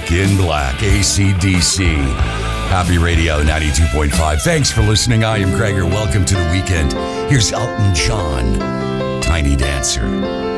Back in Black, AC/DC. Happy Radio 92.5. Thanks for listening. I am Gregor. Welcome to the weekend. Here's Elton John, Tiny Dancer.